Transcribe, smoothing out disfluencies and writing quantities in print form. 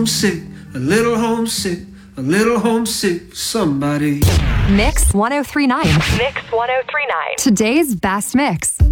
little homesick, a little homesick for somebody. Mix 1039. Mix 1039. Today's best mix.